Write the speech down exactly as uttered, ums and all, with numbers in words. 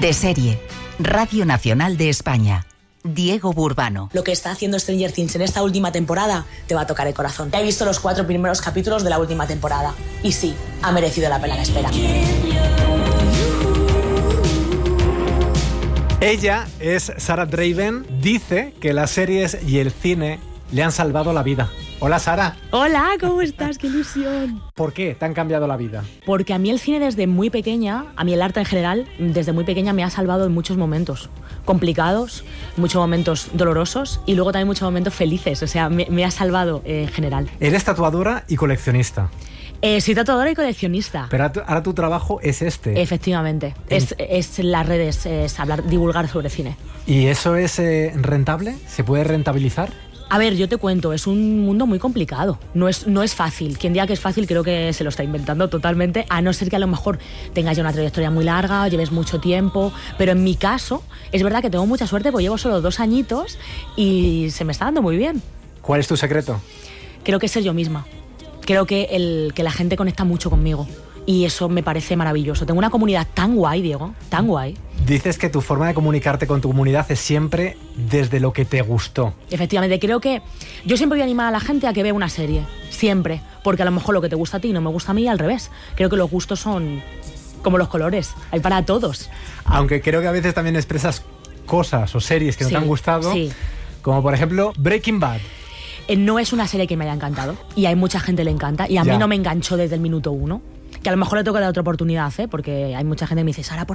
De serie, Radio Nacional de España. Diego Burbano. Lo que está haciendo Stranger Things en esta última temporada te va a tocar el corazón. He visto los cuatro primeros capítulos de la última temporada y sí, ha merecido la pena la espera. Ella es Sara Draven. Dice que las series y el cine le han salvado la vida. Hola, Sara. Hola, ¿cómo estás? ¡Qué ilusión! ¿Por qué te han cambiado la vida? Porque a mí el cine desde muy pequeña, a mí el arte en general, desde muy pequeña me ha salvado en muchos momentos complicados, muchos momentos dolorosos y luego también muchos momentos felices. O sea, me, me ha salvado eh, en general. Eres tatuadora y coleccionista. Eh, soy tatuadora y coleccionista. Pero ahora tu trabajo es este. Efectivamente. Es, es las redes, es hablar, divulgar sobre cine. ¿Y eso es eh, rentable? ¿Se puede rentabilizar? A ver, yo te cuento, es un mundo muy complicado. No es, no es fácil. Quien diga que es fácil creo que se lo está inventando totalmente, a no ser que a lo mejor tengas ya una trayectoria muy larga, lleves mucho tiempo. Pero en mi caso, es verdad que tengo mucha suerte porque llevo solo dos añitos y se me está dando muy bien. ¿Cuál es tu secreto? Creo que es ser yo misma. Creo que, el, que la gente conecta mucho conmigo y eso me parece maravilloso. Tengo una comunidad tan guay, Diego, tan guay. Dices que tu forma de comunicarte con tu comunidad es siempre desde lo que te gustó. Efectivamente, creo que yo siempre voy a animar a la gente a que vea una serie, siempre, porque a lo mejor lo que te gusta a ti no me gusta a mí, al revés. Creo que los gustos son como los colores, hay para todos. Aunque creo que a veces también expresas cosas o series que no sí, te han gustado, sí. Como por ejemplo Breaking Bad. No es una serie que me haya encantado y hay mucha gente que le encanta y a ya. mí no me enganchó desde el minuto uno, que a lo mejor le tengo que dar otra oportunidad, ¿eh? Porque hay mucha gente que me dice, Sara, por